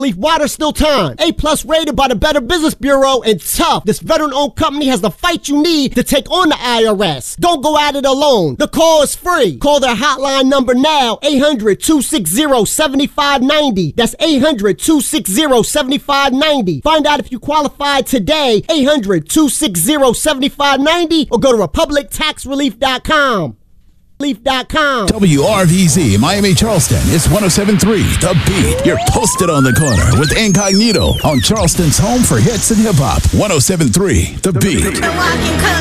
Leaf Water still time. A+ rated by the Better Business Bureau and tough. This veteran-owned company has the fight you need to take on the IRS. Don't go at it alone. The call is free. Call their hotline number now, 800-260-7590. That's 800-260-7590. Find out if you qualify today, 800-260-7590, or go to republictaxrelief.com. WRVZ Miami Charleston is 107.3 The Beat. You're posted on the corner with Incognito on Charleston's home for hits and hip hop. 107.3 The Beat.